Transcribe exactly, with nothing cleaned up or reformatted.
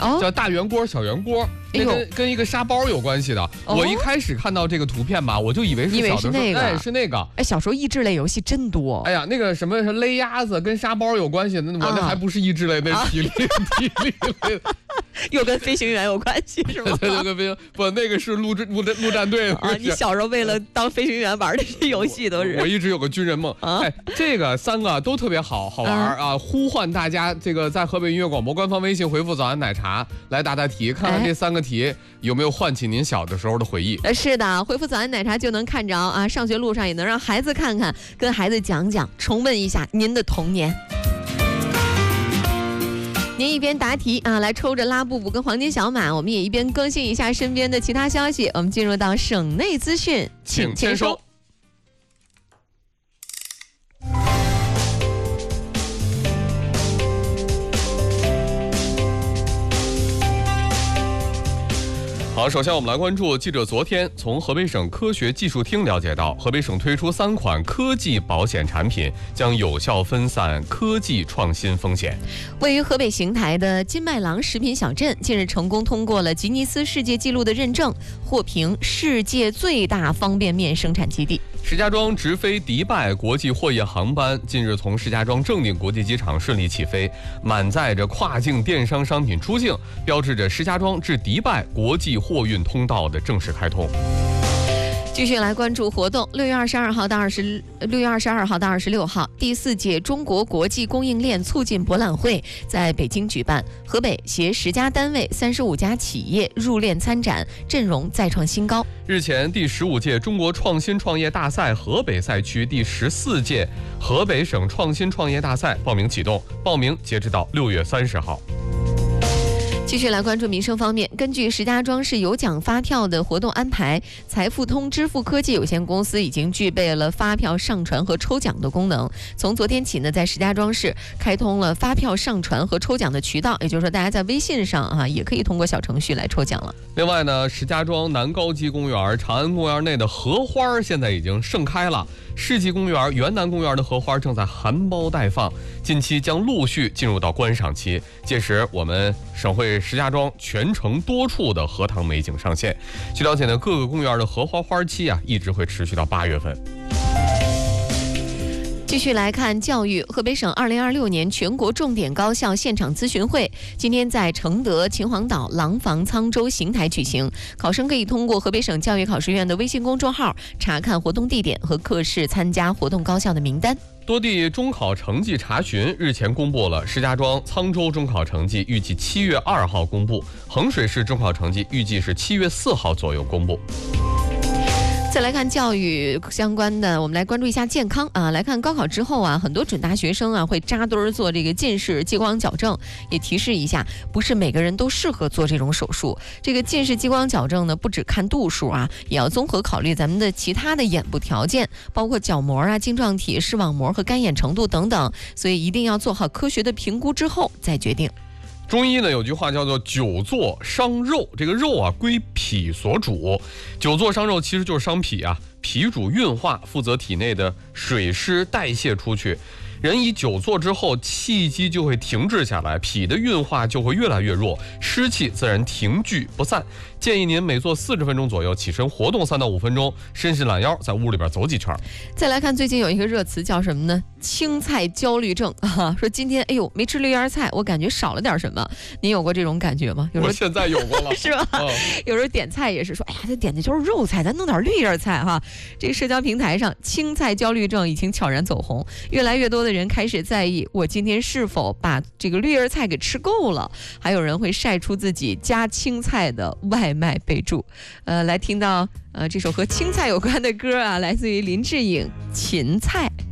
哦， 叫大圆锅、小圆锅，那跟、哎、跟一个沙包有关系的。哦、我一开始看到这个图片吧，我就以为是小的时候， 那个、 哎，是那个。 哎，小时候益智类游戏真多。 哎呀，那个什么勒鸭子跟沙包有关系，那我那还不是益智类，那是体力、啊、体力类。 又跟飞行员有关系是吗？ 对对对，飞行不，那个是陆战陆战陆战队啊！你小时候为了当飞行员玩的这游戏都是。 我一直有个军人梦。啊、哎，这个三个都特别好好玩啊！啊呼唤大家，这个在河北音乐广播官方微信回复“早安奶茶”来答答题，看看这三个题有没有唤起您小的时候的回忆。 呃，是的，回复“早安奶茶”就能看着啊！上学路上也能让孩子看看，跟孩子讲讲，重温一下您的童年。您一边答题啊，来抽着拉布布跟黄金小马，我们也一边更新一下身边的其他消息。我们进入到省内资讯，请签收。 好，首先我们来关注记者昨天从河北省科学技术厅了解到，河北省推出三款科技保险产品，将有效分散科技创新风险。 位于河北邢台的金麦郎食品小镇近日成功通过了吉尼斯世界纪录的认证，获评世界最大方便面生产基地。 石家庄直飞迪拜国际货业航班近日从石家庄正定国际机场顺利起飞，满载着跨境电商商品出境，标志着石家庄至迪拜国际货运通道的正式开通。 继续来关注活动，六月二十二号到二十六月二十二号到二十六号，第四届中国国际供应链促进博览会在北京举办，河北携十家单位、三十五家企业入链参展，阵容再创新高。 日前，第十五届中国创新创业大赛河北赛区第十四届河北省创新创业大赛报名启动，报名截止到六月三十号。 继续来关注民生方面，根据石家庄市有奖发票的活动安排，财付通支付科技有限公司已经具备了发票上传和抽奖的功能。从昨天起呢，在石家庄市开通了发票上传和抽奖的渠道，也就是说，大家在微信上啊，也可以通过小程序来抽奖了。 另外呢，石家庄南高级公园、长安公园内的荷花现在已经盛开了，世纪公园、原南公园的荷花正在含苞待放，近期将陆续进入到观赏期。届时，我们省会石家庄全城多处的荷塘美景上线。据了解呢，各个公园的荷花花期啊，一直会持续到八月份。 继续来看教育，河北省二零二六年全国重点高校现场咨询会今天在承德、秦皇岛、廊坊、沧州、邢台举行。考生可以通过河北省教育考试院的微信公众号查看活动地点和课室参加活动高校的名单。 多地中考成绩查询日前公布了，石家庄、沧州中考成绩预计七月二号公布，衡水市中考成绩预计是七月四号左右公布。 再来看教育相关的，我们来关注一下健康啊。来看高考之后啊，很多准大学生啊会扎堆儿做这个近视激光矫正，也提示一下，不是每个人都适合做这种手术。这个近视激光矫正呢，不只看度数啊，也要综合考虑咱们的其他的眼部条件，包括角膜啊、晶状体、视网膜和干眼程度等等，所以一定要做好科学的评估之后再决定。 中医呢有句话叫做久坐伤肉，这个肉啊归脾所主，久坐伤肉其实就是伤脾啊，脾主运化，负责体内的水湿代谢出去。人一久坐之后，气机就会停滞下来，脾的运化就会越来越弱，湿气自然停聚不散。建议您每坐四十分钟左右，起身活动三到五分钟，伸伸懒腰，在屋里边走几圈。 再来看最近有一个热词叫什么呢？青菜焦虑症啊，说今天哎呦没吃绿叶菜，我感觉少了点什么。您有过这种感觉吗？有时候我现在有过了， 是吧？哦、有时候点菜也是说，哎呀，这点的就是肉菜，咱弄点绿叶菜哈。这个社交平台上，青菜焦虑症已经悄然走红，越来越多的人开始在意我今天是否把这个绿叶菜给吃够了，还有人会晒出自己加青菜的外卖备注。呃，来听到呃这首和青菜有关的歌啊，来自于林志颖《芹菜》。